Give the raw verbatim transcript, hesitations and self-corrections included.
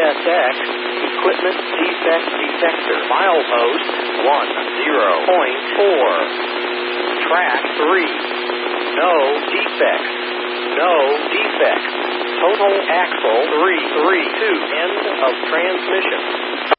S X, equipment defect detector. Milepost one zero point four. Track three. No defects. No defects. Total axle three three two. End of transmission.